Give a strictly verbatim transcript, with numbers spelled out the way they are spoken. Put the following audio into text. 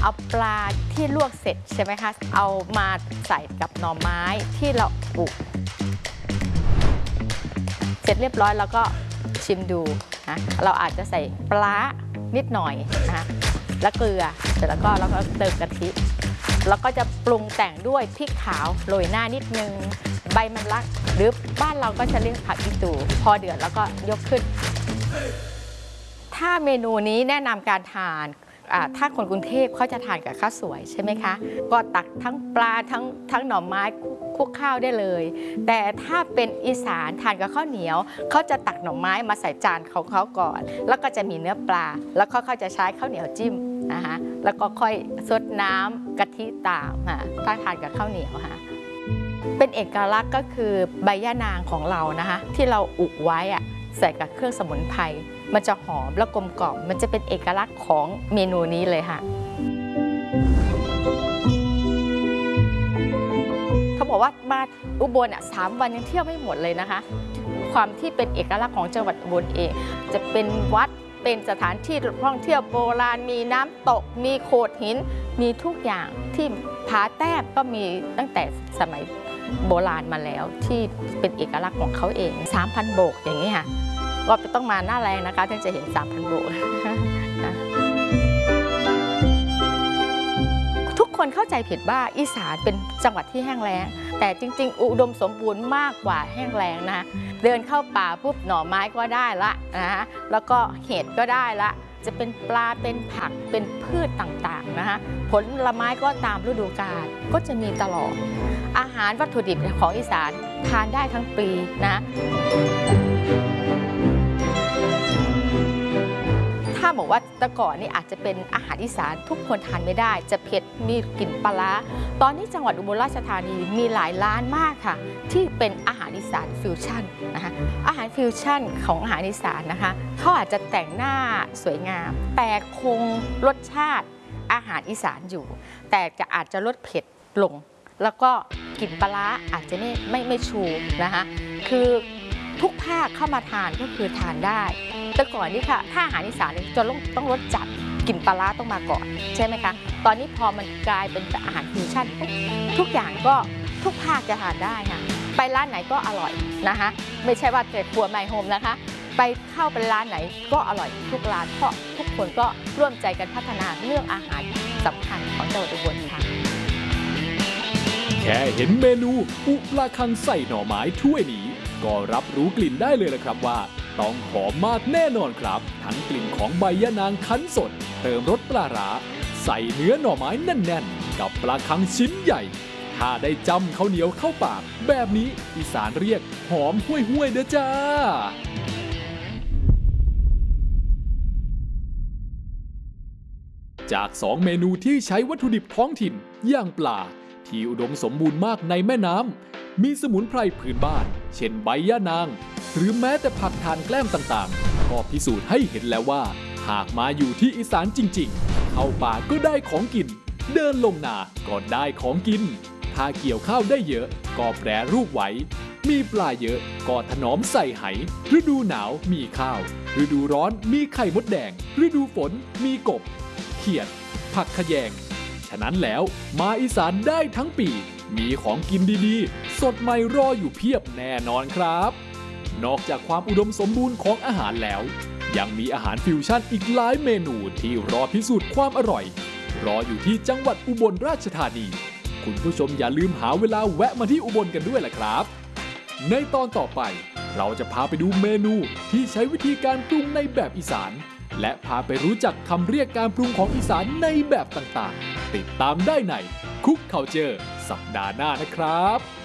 เอาปลาที่ลวกเสร็จใช่ไหมคะเอามาใส่กับหน่อไม้ที่เราอุเสร็จเรียบร้อยแล้วก็ชิมดูนะเราอาจจะใส่ปลานิดหน่อยนะแล้วเกลือเสร็จแล้วก็แล้วก็เติมกะทิแล้วก็จะปรุงแต่งด้วยพริกขาวโรยหน้านิดนึงใบมันลักหรือบ้านเราก็จะเรียกผักอีตูพอเดือดแล้วก็ยกขึ้นถ้าเมนูนี้แนะนำการทานถ้าคนกรุงเทพเขาจะทานกับข้าวสวยใช่ไหมคะก็ตักทั้งปลาทั้งทั้งหน่อไม้คลุกข้าวได้เลยแต่ถ้าเป็นอีสานทานกับข้าวเหนียวเขาจะตักหน่อไม้มาใส่จานของเขาก่อนแล้วก็จะมีเนื้อปลาแล้วเขาเขาจะใช้ข้าวเหนียวจิ้มนะคะแล้วก็ค่อยซดน้ำกะทิตามค่ะถ้าทานกับข้าวเหนียวค่ะเป็นเอกลักษณ์ก็คือใบย่านางของเรานะคะที่เราอุไว้อะใส่กับเครื่องสมุนไพรมันจะหอมและกลมกล่อมมันจะเป็นเอกลักษณ์ของเมนูนี้เลยค่ะเขาบอกว่ามาอุบลอ่ะสามวันยังเที่ยวไม่หมดเลยนะคะความที่เป็นเอกลักษณ์ของจังหวัดอุบลเองจะเป็นวัดเป็นสถานที่ท่องเที่ยวโบราณมีน้ำตกมีโขดหินมีทุกอย่างที่ผาแต้มก็มีตั้งแต่สมัยโบราณมาแล้วที่เป็นเอกลักษณ์ของเขาเอง สามพัน โบกอย่างนี้ค่ะก็ต้องมาหน้าแรงนะคะถึงจะเห็น สามพัน โบกทุกคนเข้าใจผิดว่าอีสานเป็นจังหวัดที่แห้งแล้งแต่จริงๆอุดมสมบูรณ์มากกว่าแห้งแล้งนะเดินเข้าป่าปุ๊บหน่อไม้ก็ได้ละนะแล้วก็เห็ดก็ได้ละจะเป็นปลาเป็นผักเป็นพืชต่างๆนะคะผลไม้ก็ตามฤดูกาลก็จะมีตลอดอาหารวัตถุดิบของอีสานทานได้ทั้งปีนะถ้าบอกว่าแต่ก่อนนี่อาจจะเป็นอาหารอีสานทุกคนทานไม่ได้จะเผ็ดมีกลิ่นปลาร้าตอนนี้จังหวัดอุบลราชธานีมีหลายร้านมากค่ะที่เป็นอาหารอีสานฟิวชั่นนะคะอาหารฟิวชั่นของอาหารอีสานนะคะเขาอาจจะแต่งหน้าสวยงามแต่คงรสชาติอาหารอีสานอยู่แต่จะอาจจะลดเผ็ดลงแล้วก็กลิ่นปลาร้าอาจจะไม่ไม่ไม่ชูนะคะคือทุกภาคเข้ามาทานก็คือทานได้แต่ก่อนนี่ค่ะถ้าอาหารอีสานจะต้องต้องรสจัดกลิ่นปลาร้าต้องมาก่อนใช่ไหมคะตอนนี้พอมันกลายเป็นอาหารฟิวชั่นทุกอย่างก็ทุกภาคจะทานได้ค่ะไปร้านไหนก็อร่อยนะคะไม่ใช่ว่าแต่ครัวไมโฮมนะคะไปเข้าไปร้านไหนก็อร่อยทุกร้านเพราะทุกคนก็ร่วมใจกันพัฒนาเรื่องอาหารสำคัญของจังหวัดอุบลค่ะแค่เห็นเมนูอุปลาคังใส่หน่อไม้ถ้วยนี้ก็รับรู้กลิ่นได้เลยละครับว่าต้องหอมมากแน่นอนครับทั้งกลิ่นของใบยะนางคั้นสดเติมรสปลาร้าใส่เนื้อหน่อไม้แน่นๆกับปลาคังชิ้นใหญ่ถ้าได้จำข้าวเหนียวเข้าปากแบบนี้อีสานเรียกหอมห้วยห้วยเด้อจ้าจากสองเมนูที่ใช้วัตถุดิบท้องถิ่นอย่างปลาที่อุดมสมบูรณ์มากในแม่น้ำมีสมุนไพรพื้นบ้านเช่นใบยะนางหรือแม้แต่ผักทานแกล้มต่างๆก็พิสูจน์ให้เห็นแล้วว่าหากมาอยู่ที่อีสานจริงๆเข้าป่าก็ได้ของกินเดินลงนาก็ได้ของกินถ้าเกี่ยวข้าวได้เยอะก็แปรรูปไว้มีปลาเยอะก็ถนอมใส่ไหฤดูหนาวมีข้าวฤดูร้อนมีไข่มดแดงฤดูฝนมีกบเขียดผักขะแยงฉะนั้นแล้วมาอีสานได้ทั้งปีมีของกินดีๆสดใหม่รออยู่เพียบแน่นอนครับนอกจากความอุดมสมบูรณ์ของอาหารแล้วยังมีอาหารฟิวชั่นอีกหลายเมนูที่รอพิสูจน์ความอร่อยรออยู่ที่จังหวัดอุบลราชธานีคุณผู้ชมอย่าลืมหาเวลาแวะมาที่อุบลกันด้วยล่ะครับในตอนต่อไปเราจะพาไปดูเมนูที่ใช้วิธีการปรุงในแบบอีสานและพาไปรู้จักคำเรียกการปรุงของอีสานในแบบต่างๆติดตามได้ในคุกเคาเจอร์สัปดาห์หน้านะครับ